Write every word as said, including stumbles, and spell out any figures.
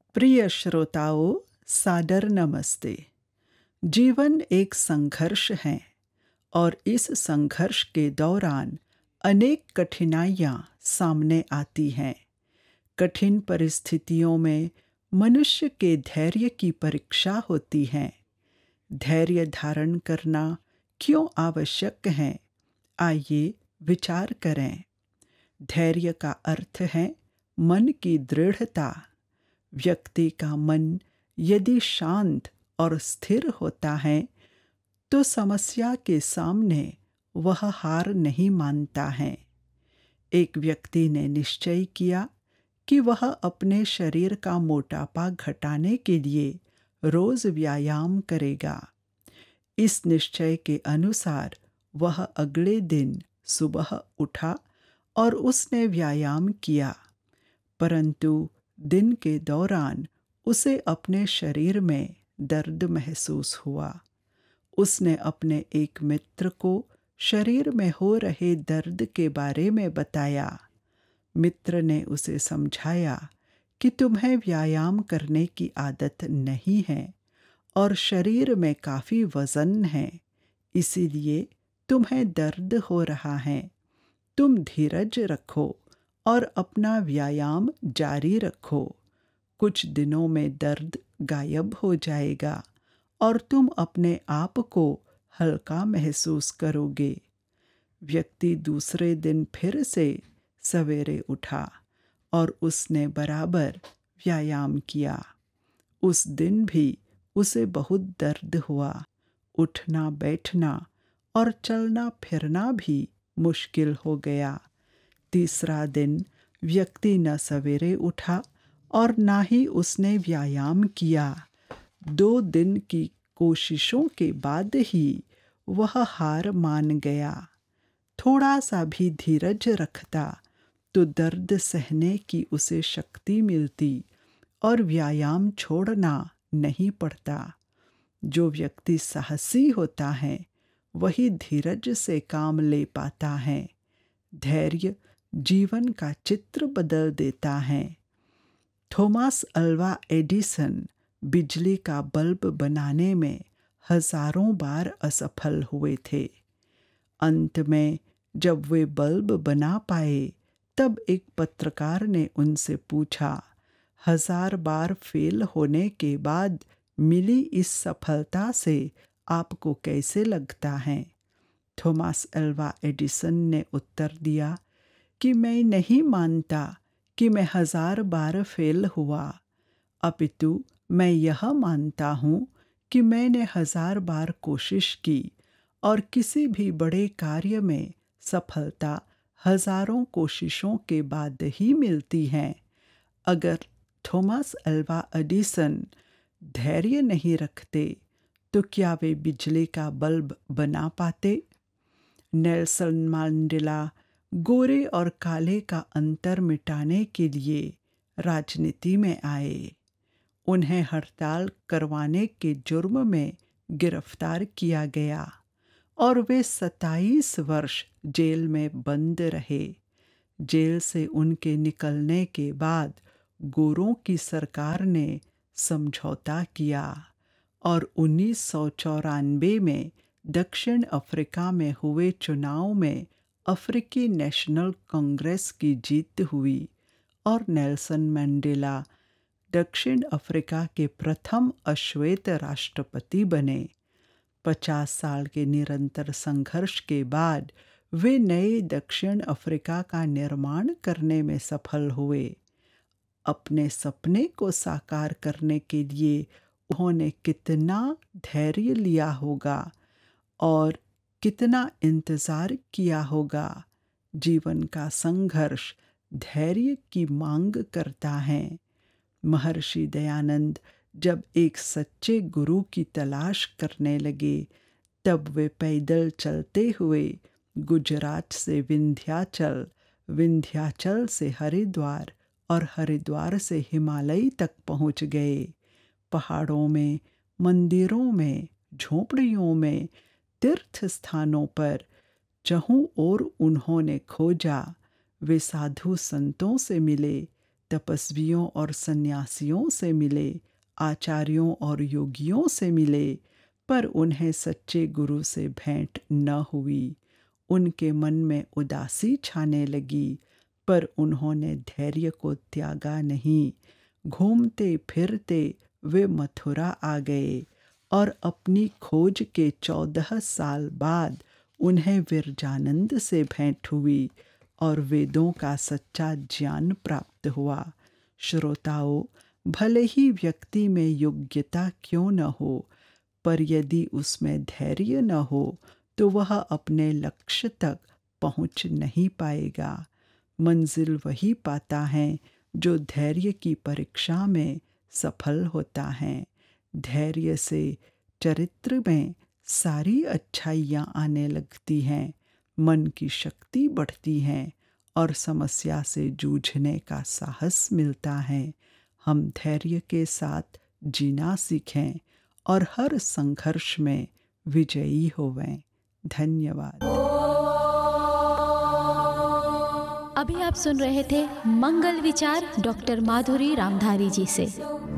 प्रिय श्रोताओं, सादर नमस्ते। जीवन एक संघर्ष है और इस संघर्ष के दौरान अनेक कठिनाइयाँ सामने आती हैं। कठिन परिस्थितियों में मनुष्य के धैर्य की परीक्षा होती है। धैर्य धारण करना क्यों आवश्यक है? आइए विचार करें। धैर्य का अर्थ है मन की दृढ़ता। व्यक्ति का मन यदि शांत और स्थिर होता है तो समस्या के सामने वह हार नहीं मानता है। एक व्यक्ति ने निश्चय किया कि वह अपने शरीर का मोटापा घटाने के लिए रोज व्यायाम करेगा। इस निश्चय के अनुसार वह अगले दिन सुबह उठा और उसने व्यायाम किया, परंतु दिन के दौरान उसे अपने शरीर में दर्द महसूस हुआ। उसने अपने एक मित्र को शरीर में हो रहे दर्द के बारे में बताया। मित्र ने उसे समझाया कि तुम्हें व्यायाम करने की आदत नहीं है और शरीर में काफ़ी वज़न है, इसीलिए तुम्हें दर्द हो रहा है। तुम धीरज रखो और अपना व्यायाम जारी रखो। कुछ दिनों में दर्द गायब हो जाएगा और तुम अपने आप को हल्का महसूस करोगे। व्यक्ति दूसरे दिन फिर से सवेरे उठा और उसने बराबर व्यायाम किया। उस दिन भी उसे बहुत दर्द हुआ। उठना बैठना और चलना फिरना भी मुश्किल हो गया। तीसरा दिन व्यक्ति न सवेरे उठा और ना ही उसने व्यायाम किया। दो दिन की कोशिशों के बाद ही वह हार मान गया। थोड़ा सा भी धीरज रखता तो दर्द सहने की उसे शक्ति मिलती और व्यायाम छोड़ना नहीं पड़ता। जो व्यक्ति साहसी होता है वही धीरज से काम ले पाता है। धैर्य जीवन का चित्र बदल देता है। थॉमस अल्वा एडिसन बिजली का बल्ब बनाने में हजारों बार असफल हुए थे। अंत में जब वे बल्ब बना पाए तब एक पत्रकार ने उनसे पूछा, हजार बार फेल होने के बाद मिली इस सफलता से आपको कैसे लगता है? थॉमस अल्वा एडिसन ने उत्तर दिया कि मैं नहीं मानता कि मैं हजार बार फेल हुआ, अपितु मैं यह मानता हूँ कि मैंने हजार बार कोशिश की और किसी भी बड़े कार्य में सफलता हजारों कोशिशों के बाद ही मिलती है। अगर थॉमस अल्वा एडिसन धैर्य नहीं रखते तो क्या वे बिजली का बल्ब बना पाते? नेल्सन मंडेला गोरे और काले का अंतर मिटाने के लिए राजनीति में आए। उन्हें हड़ताल करवाने के जुर्म में गिरफ्तार किया गया और वे सत्ताईस वर्ष जेल में बंद रहे। जेल से उनके निकलने के बाद गोरों की सरकार ने समझौता किया और उन्नीस सौ चौरानवे में दक्षिण अफ्रीका में हुए चुनाव में अफ्रीकी नेशनल कांग्रेस की जीत हुई और नेल्सन मंडेला दक्षिण अफ्रीका के प्रथम अश्वेत राष्ट्रपति बने। पचास साल के निरंतर संघर्ष के बाद वे नए दक्षिण अफ्रीका का निर्माण करने में सफल हुए। अपने सपने को साकार करने के लिए उन्होंने कितना धैर्य लिया होगा और कितना इंतज़ार किया होगा। जीवन का संघर्ष धैर्य की मांग करता है। महर्षि दयानंद जब एक सच्चे गुरु की तलाश करने लगे तब वे पैदल चलते हुए गुजरात से विंध्याचल, विंध्याचल से हरिद्वार और हरिद्वार से हिमालय तक पहुंच गए। पहाड़ों में, मंदिरों में, झोपड़ियों में, तीर्थ स्थानों पर जहूं और उन्होंने खोजा वे साधु संतों से मिले, तपस्वियों और सन्यासियों से मिले, आचार्यों और योगियों से मिले, पर उन्हें सच्चे गुरु से भेंट न हुई। उनके मन में उदासी छाने लगी, पर उन्होंने धैर्य को त्यागा नहीं। घूमते फिरते वे मथुरा आ गए और अपनी खोज के चौदह साल बाद उन्हें विरजानंद से भेंट हुई और वेदों का सच्चा ज्ञान प्राप्त हुआ। श्रोताओं, भले ही व्यक्ति में योग्यता क्यों न हो, पर यदि उसमें धैर्य न हो तो वह अपने लक्ष्य तक पहुंच नहीं पाएगा। मंजिल वही पाता है जो धैर्य की परीक्षा में सफल होता है। धैर्य से चरित्र में सारी अच्छाइयाँ आने लगती हैं, मन की शक्ति बढ़ती है और समस्या से जूझने का साहस मिलता है। हम धैर्य के साथ जीना सीखें और हर संघर्ष में विजयी होवें। धन्यवाद। अभी आप सुन रहे थे मंगल विचार डॉक्टर माधुरी रामधारी जी से।